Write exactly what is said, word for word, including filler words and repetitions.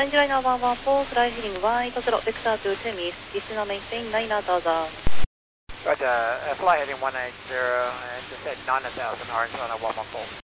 Orange Line one one four, fly heading right, Total Vector to Temis, Destina maintain nine thousand. Roger, uh, fly heading one eight zero and descend nine thousand, Orange Line one one four.